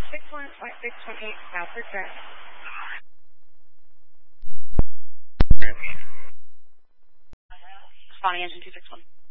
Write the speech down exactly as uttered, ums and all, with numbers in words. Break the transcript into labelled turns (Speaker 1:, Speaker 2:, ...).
Speaker 1: six one point six one eight, South Return. Responding engine two six one.